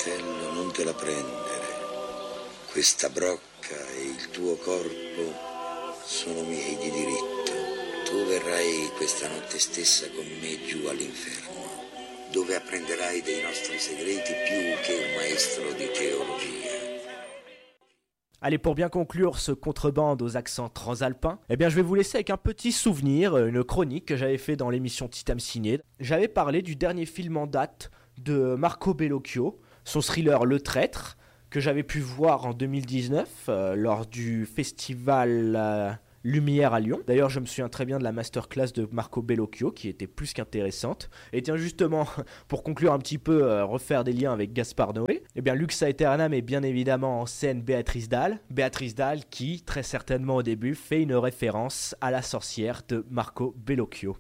fratello, non te la prendere. Questa brocca e il tuo corpo sono miei di diritto. Tu verrai questa notte stessa con me giù all'inferno, dove apprenderai dei nostri segreti più che un maestro di teologia. Allez, pour bien conclure ce contrebande aux accents transalpins, eh bien je vais vous laisser avec un petit souvenir, une chronique que j'avais fait dans l'émission Titam Ciné. J'avais parlé du dernier film en date de Marco Bellocchio, son thriller Le Traître, que j'avais pu voir en 2019 lors du festival Lumière à Lyon. D'ailleurs, je me souviens très bien de la masterclass de Marco Bellocchio qui était plus qu'intéressante. Et tiens, justement, pour conclure un petit peu, refaire des liens avec Gaspard Noé, eh bien, Lux Aeternam met bien évidemment en scène Béatrice Dalle. Béatrice Dalle qui, très certainement au début, fait une référence à la sorcière de Marco Bellocchio.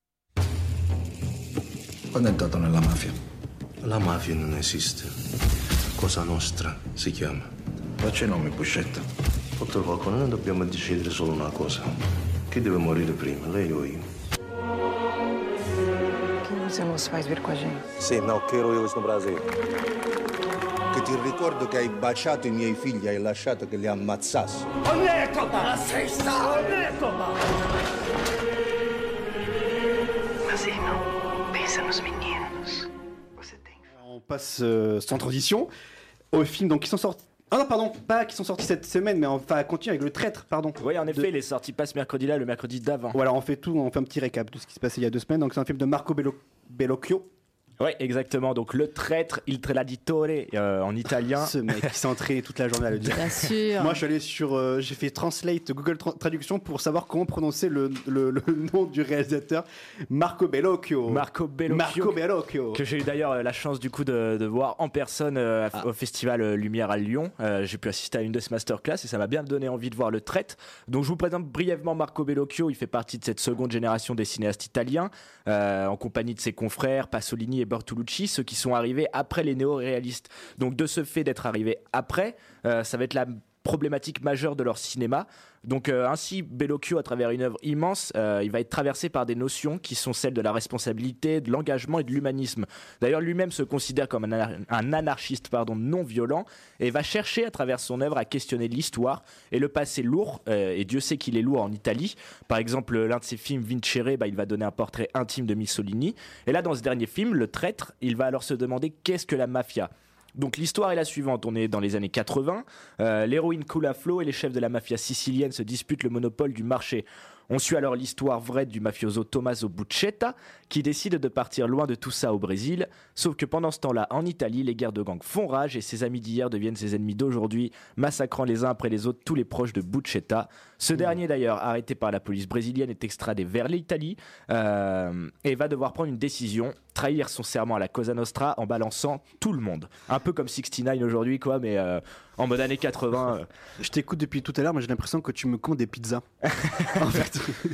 Quando è entrato nella mafia? La mafia non esiste. Cosa Nostra si chiama. Faccia i nomi, Buscetta. Dottor Falcone, noi dobbiamo decidere solo una cosa. Chi deve morire prima, lei o io? Que você moço faz vir com a gente? Sì, no, che ero io questo Brasile. Che ti ricordo che hai baciato i miei figli, hai lasciato che li ammazzassi. Mas ele não pensa nos meninos. Você tem. On passe sans transition aux films donc, qui sont sortis. Ah non, pardon, pas qui sont sortis cette semaine, mais on va continuer avec Le Traître, pardon. Oui, en effet, il est sorti pas ce mercredi-là, le mercredi d'avant. Voilà, on fait un petit récap de ce qui se passait il y a 2 semaines. Donc c'est un film de Marco Bellocchio. Oui, exactement. Donc Le Traître, Il Traditore en italien. Ce mec qui s'est entraîné toute la journée à le dire. Bien sûr. Moi, je suis allé sur, j'ai fait Translate Google Traduction pour savoir comment prononcer le nom du réalisateur, Marco Bellocchio. Marco Bellocchio. Que j'ai eu d'ailleurs la chance du coup de voir en personne au festival Lumière à Lyon. J'ai pu assister à une de ces masterclass et ça m'a bien donné envie de voir Le Traître. Donc je vous présente brièvement Marco Bellocchio. Il fait partie de cette seconde génération des cinéastes italiens, en compagnie de ses confrères Pasolini et Bertolucci, ceux qui sont arrivés après les néo-réalistes. Donc de ce fait d'être arrivés après, ça va être la problématique majeure de leur cinéma. Donc ainsi, Bellocchio, à travers une œuvre immense, il va être traversé par des notions qui sont celles de la responsabilité, de l'engagement et de l'humanisme. D'ailleurs, lui-même se considère comme un anarchiste non violent et va chercher à travers son œuvre à questionner l'histoire et le passé lourd, et Dieu sait qu'il est lourd en Italie. Par exemple, l'un de ses films, Vincere, il va donner un portrait intime de Mussolini. Et là, dans ce dernier film, Le Traître, il va alors se demander qu'est-ce que la mafia ? Donc l'histoire est la suivante, on est dans les années 80, l'héroïne coule à flot et les chefs de la mafia sicilienne se disputent le monopole du marché. On suit alors l'histoire vraie du mafioso Tommaso Buscetta qui décide de partir loin de tout ça au Brésil, sauf que pendant ce temps-là en Italie, les guerres de gangs font rage et ses amis d'hier deviennent ses ennemis d'aujourd'hui, massacrant les uns après les autres tous les proches de Buscetta. Ce dernier d'ailleurs, arrêté par la police brésilienne, est extradé vers l'Italie et va devoir prendre une décision, trahir son serment à la Cosa Nostra en balançant tout le monde. Un peu comme 69 aujourd'hui quoi, mais en mode années 80. Je t'écoute depuis tout à l'heure, mais j'ai l'impression que tu me commandes des pizzas. En fait.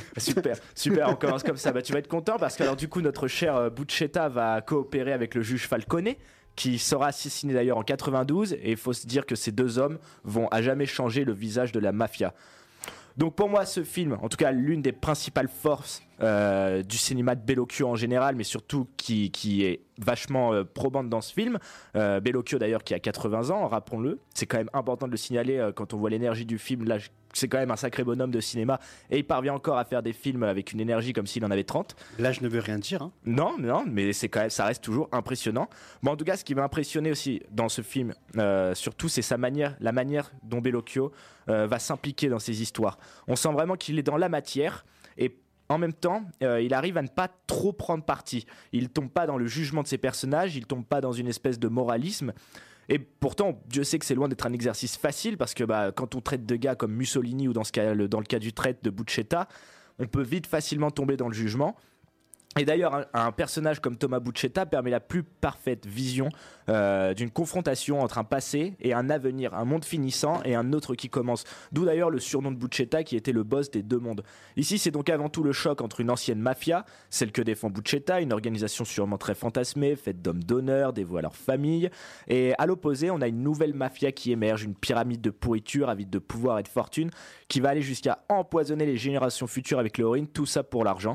Super, on commence comme ça. Tu vas être content parce que alors du coup notre cher Buscetta va coopérer avec le juge Falcone qui sera assassiné d'ailleurs en 92 et il faut se dire que ces deux hommes vont à jamais changer le visage de la mafia. Donc pour moi ce film, en tout cas l'une des principales forces du cinéma de Bellocchio en général, mais surtout qui est vachement probante dans ce film, Bellocchio d'ailleurs qui a 80 ans, rappelons-le, c'est quand même important de le signaler quand on voit l'énergie du film, là c'est quand même un sacré bonhomme de cinéma et il parvient encore à faire des films avec une énergie comme s'il en avait 30. Là je ne veux rien dire. Hein. Non, mais c'est quand même, ça reste toujours impressionnant. Bon, en tout cas ce qui m'a impressionné aussi dans ce film, surtout c'est la manière dont Bellocchio va s'impliquer dans ces histoires. On sent vraiment qu'il est dans la matière et en même temps, il arrive à ne pas trop prendre parti. Il tombe pas dans le jugement de ses personnages, il tombe pas dans une espèce de moralisme. Et pourtant, Dieu sait que c'est loin d'être un exercice facile parce que quand on traite de gars comme Mussolini ou dans le cas du traite de Buscetta, on peut vite facilement tomber dans le jugement. Et d'ailleurs, un personnage comme Thomas Buscetta permet la plus parfaite vision d'une confrontation entre un passé et un avenir, un monde finissant et un autre qui commence. D'où d'ailleurs le surnom de Buscetta qui était le boss des deux mondes. Ici, c'est donc avant tout le choc entre une ancienne mafia, celle que défend Buscetta, une organisation sûrement très fantasmée, faite d'hommes d'honneur, dévoués à leur famille. Et à l'opposé, on a une nouvelle mafia qui émerge, une pyramide de pourriture avide de pouvoir et de fortune qui va aller jusqu'à empoisonner les générations futures avec l'héroïne, tout ça pour l'argent.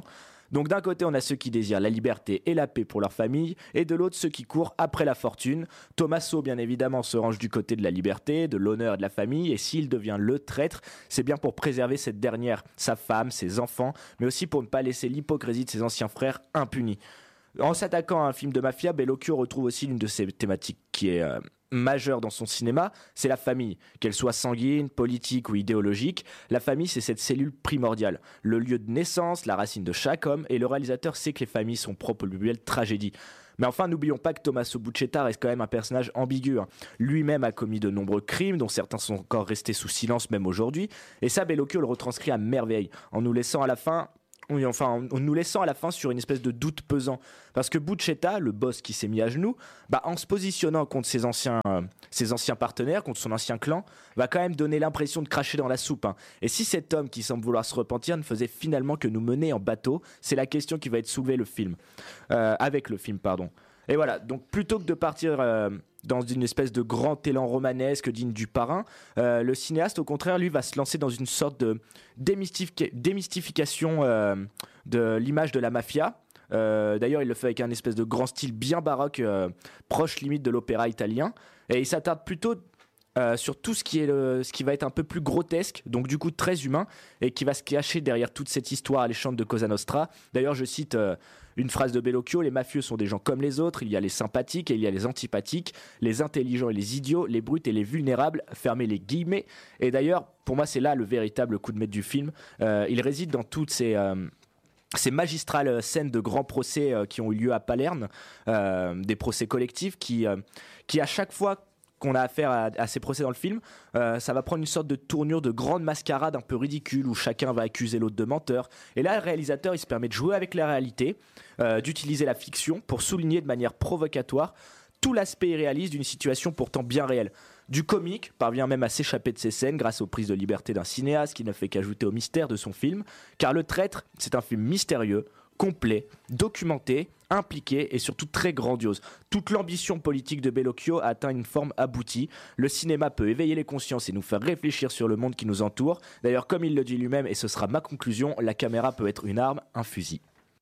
Donc d'un côté, on a ceux qui désirent la liberté et la paix pour leur famille, et de l'autre, ceux qui courent après la fortune. Tommaso, bien évidemment, se range du côté de la liberté, de l'honneur et de la famille, et s'il devient le traître, c'est bien pour préserver cette dernière, sa femme, ses enfants, mais aussi pour ne pas laisser l'hypocrisie de ses anciens frères impunis. En s'attaquant à un film de mafia, Bellocchio retrouve aussi l'une de ses thématiques qui est majeure dans son cinéma, c'est la famille. Qu'elle soit sanguine, politique ou idéologique, la famille c'est cette cellule primordiale, le lieu de naissance, la racine de chaque homme, et le réalisateur sait que les familles sont propres aux plus belles tragédies. Mais enfin, n'oublions pas que Tommaso Buscetta reste quand même un personnage ambigu. Lui-même a commis de nombreux crimes, dont certains sont encore restés sous silence même aujourd'hui, et ça, Bellocchio le retranscrit à merveille, en nous laissant à la fin sur une espèce de doute pesant. Parce que Buscetta, le boss qui s'est mis à genoux, en se positionnant contre ses anciens partenaires, contre son ancien clan, va quand même donner l'impression de cracher dans la soupe. Et si cet homme qui semble vouloir se repentir ne faisait finalement que nous mener en bateau, c'est la question qui va être soulevée avec le film. Et voilà, donc plutôt que de partir dans une espèce de grand élan romanesque digne du Parrain, le cinéaste, au contraire, lui, va se lancer dans une sorte de démystification de l'image de la mafia. D'ailleurs, il le fait avec un espèce de grand style bien baroque, proche limite de l'opéra italien. Et il s'attarde plutôt sur tout ce qui va être un peu plus grotesque, donc du coup très humain, et qui va se cacher derrière toute cette histoire alléchante de Cosa Nostra. D'ailleurs, je cite une phrase de Bellocchio: les mafieux sont des gens comme les autres, il y a les sympathiques et il y a les antipathiques, les intelligents et les idiots, les brutes et les vulnérables, fermez les guillemets. Et d'ailleurs, pour moi, c'est là le véritable coup de maître du film. Il réside dans toutes ces magistrales scènes de grands procès qui ont eu lieu à Palerme, des procès collectifs qui à chaque fois qu'on a affaire à ces procès dans le film, ça va prendre une sorte de tournure de grande mascarade un peu ridicule où chacun va accuser l'autre de menteur. Et là, le réalisateur, il se permet de jouer avec la réalité, d'utiliser la fiction pour souligner de manière provocatoire tout l'aspect irréaliste d'une situation pourtant bien réelle. Du comique parvient même à s'échapper de ces scènes grâce aux prises de liberté d'un cinéaste qui ne fait qu'ajouter au mystère de son film, car Le Traître, c'est un film mystérieux, complet, documenté, impliqué et surtout très grandiose. Toute l'ambition politique de Bellocchio a atteint une forme aboutie. Le cinéma peut éveiller les consciences et nous faire réfléchir sur le monde qui nous entoure. D'ailleurs, comme il le dit lui-même, et ce sera ma conclusion, la caméra peut être une arme, un fusil.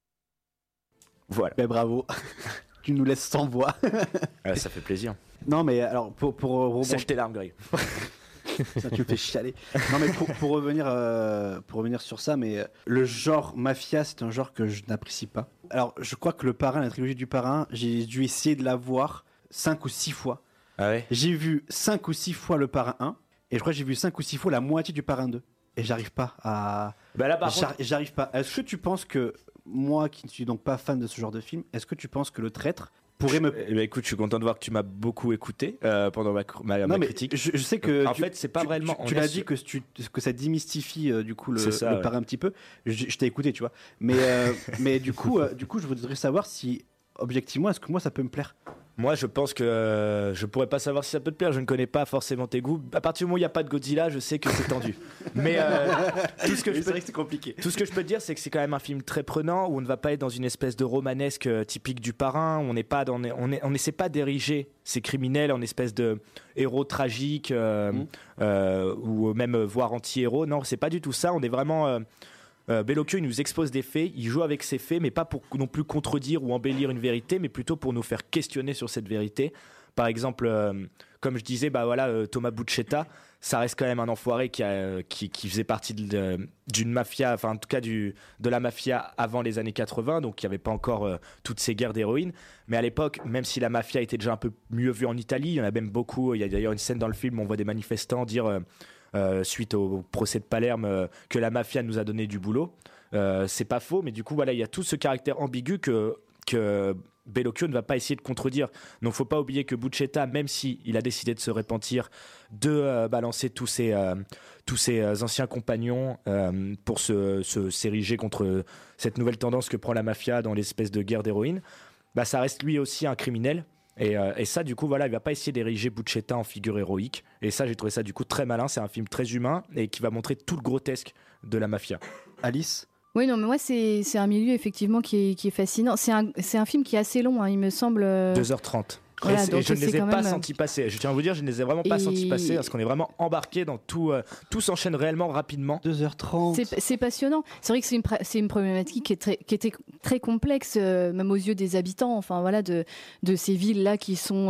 Voilà. Bravo. Tu nous laisses sans voix. Ça fait plaisir. Non, mais alors, pour sèche tes larmes, Greg. Ça, tu me fais chialer. Non, mais pour revenir sur ça, mais le genre mafia, c'est un genre que je n'apprécie pas. Alors, je crois que le Parrain, la trilogie du Parrain, j'ai dû essayer de la voir 5 ou 6 fois. Ah ouais. J'ai vu 5 ou 6 fois le Parrain 1, et je crois que j'ai vu 5 ou 6 fois la moitié du Parrain 2. Et j'arrive pas à... Là, par contre... J'arrive pas. Est-ce que tu penses que, moi qui ne suis donc pas fan de ce genre de film, est-ce que tu penses que Le Traître pourrait me... écoute, je suis content de voir que tu m'as beaucoup écouté pendant ma critique. Je sais que... En fait, c'est pas vraiment... Tu l'as dit que ça démystifie du coup le Parrain un petit peu. Je t'ai écouté, tu vois. Mais du coup, je voudrais savoir si, objectivement, est-ce que moi ça peut me plaire? Moi, je pense que je pourrais pas savoir si ça peut te plaire. Je ne connais pas forcément tes goûts. À partir du moment où il n'y a pas de Godzilla, je sais que c'est tendu. Mais tout ce que c'est compliqué. Tout ce que je peux te dire, c'est que c'est quand même un film très prenant où on ne va pas être dans une espèce de romanesque typique du Parrain. On n'essaie pas d'ériger ces criminels en espèce de héros tragiques ou même voire anti-héros. Non, c'est pas du tout ça. On est vraiment Bellocchio, il nous expose des faits, il joue avec ces faits, mais pas pour non plus contredire ou embellir une vérité, mais plutôt pour nous faire questionner sur cette vérité. Par exemple, comme je disais, Thomas Buscetta, ça reste quand même un enfoiré qui faisait partie d'une mafia, enfin en tout cas de la mafia avant les années 80, donc il n'y avait pas encore toutes ces guerres d'héroïne. Mais à l'époque, même si la mafia était déjà un peu mieux vue en Italie, il y en a même beaucoup. Il y a d'ailleurs une scène dans le film où on voit des manifestants dire suite au procès de Palerme que la mafia nous a donné du boulot. C'est pas faux, mais du coup il y a tout ce caractère ambigu que Bellocchio ne va pas essayer de contredire. Donc faut pas oublier que Buscetta, même s'il a décidé de se repentir, de balancer tous ses anciens compagnons pour s'ériger contre cette nouvelle tendance que prend la mafia dans l'espèce de guerre d'héroïne, ça reste lui aussi un criminel. Et ça, du coup, il va pas essayer d'ériger Buscetta en figure héroïque. Et ça, j'ai trouvé ça du coup très malin. C'est un film très humain et qui va montrer tout le grotesque de la mafia. Alice ? Oui, non, mais moi, c'est un milieu effectivement qui est fascinant. C'est un film qui est assez long, il me semble. 2h30. Voilà, et donc je ne c'est les ai quand pas même- sentis passer. Je tiens à vous dire, je ne les ai vraiment pas sentis passer parce qu'on est vraiment embarqué dans tout. Tout s'enchaîne réellement rapidement. 2h30. C'est passionnant. C'est vrai que c'est une problématique qui était très complexe, même aux yeux des habitants. Enfin voilà, de ces villes là qui sont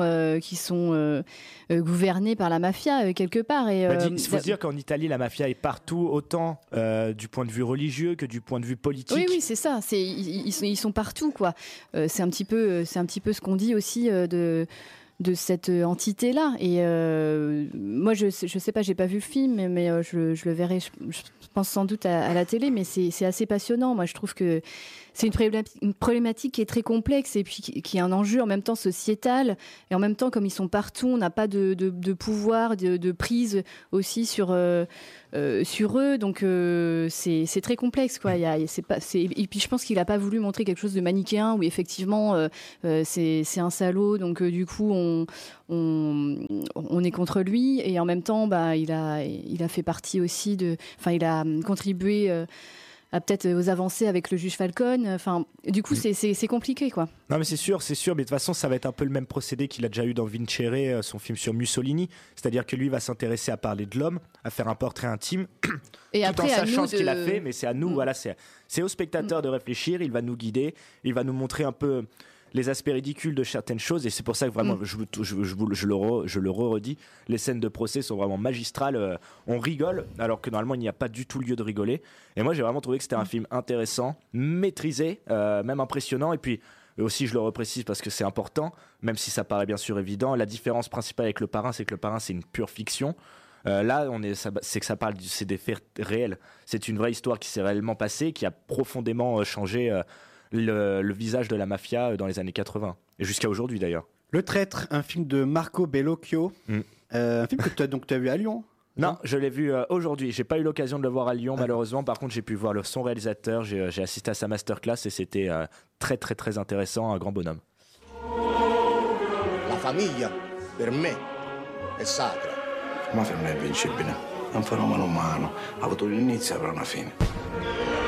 gouvernées par la mafia quelque part. Et Il faut se dire qu'en Italie, la mafia est partout, autant du point de vue religieux que du point de vue politique. oui, c'est ça. Ils sont partout, quoi. C'est un petit peu ce qu'on dit aussi de cette entité-là. Et moi, je sais pas, j'ai pas vu le film, mais je le verrai, je pense sans doute à la télé, mais c'est assez passionnant. Moi, je trouve que c'est une problématique qui est très complexe et puis qui est un enjeu en même temps sociétal. Et en même temps, comme ils sont partout, on n'a pas de pouvoir, de prise aussi sur eux. Donc, c'est très complexe, quoi. Et puis, je pense qu'il n'a pas voulu montrer quelque chose de manichéen où effectivement, c'est un salaud. Donc, du coup, on est contre lui. Et en même temps, il a fait partie aussi il a contribué peut-être aux avancées avec le juge Falcone. Enfin, du coup, c'est compliqué, quoi. Non, mais c'est sûr. Mais de toute façon, ça va être un peu le même procédé qu'il a déjà eu dans Vincere, son film sur Mussolini. C'est-à-dire que lui va s'intéresser à parler de l'homme, à faire un portrait intime, et tout après, en à sachant nous ce qu'il a fait. Mais c'est à nous, voilà, c'est au spectateur de réfléchir. Il va nous guider, il va nous montrer un peu les aspects ridicules de certaines choses, et c'est pour ça que vraiment, je le redis, les scènes de procès sont vraiment magistrales. On rigole, alors que normalement il n'y a pas du tout lieu de rigoler. Et moi j'ai vraiment trouvé que c'était un film intéressant, maîtrisé, même impressionnant. Et puis aussi, je le reprécise parce que c'est important, même si ça paraît bien sûr évident, la différence principale avec Le Parrain, c'est que Le Parrain c'est une pure fiction. Là, c'est que ça parle, c'est des faits réels. C'est une vraie histoire qui s'est réellement passée, qui a profondément changé le visage de la mafia dans les années 80 et jusqu'à aujourd'hui d'ailleurs. Le Traître, un film de Marco Bellocchio, un film que tu as vu à Lyon. Non, je l'ai vu aujourd'hui. J'ai pas eu l'occasion de le voir à Lyon, malheureusement. Par contre, j'ai pu voir son réalisateur. J'ai assisté à sa masterclass et c'était très très très intéressant. Un grand bonhomme. La famiglia, per me, è sacra. La mafia non è invincibile, è un fenomeno umano. Ha avuto un inizio e avrà una fine.